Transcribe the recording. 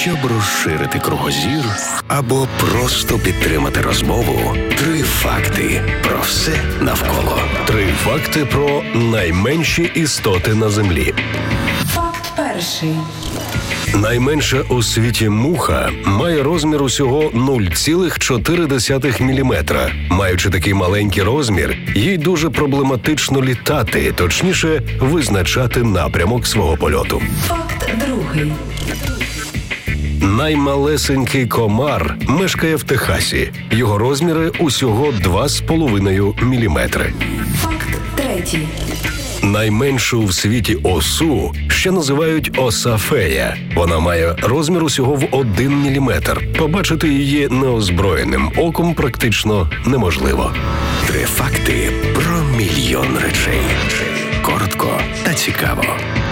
Щоб розширити кругозір або просто підтримати розмову, 3 факти про все навколо. 3 факти про найменші істоти на землі. Факт перший. Найменша у світі муха має розмір усього 0,4 мм. Маючи такий маленький розмір, їй дуже проблематично літати, точніше, визначати напрямок свого польоту. Факт другий. Наймалесенький комар мешкає в Техасі. Його розміри усього 2,5 мм. Факт третій. Найменшу в світі осу ще називають оса-фея. Вона має розмір усього в 1 мм. Побачити її неозброєним оком практично неможливо. 3 факти про мільйон речей. Коротко та цікаво.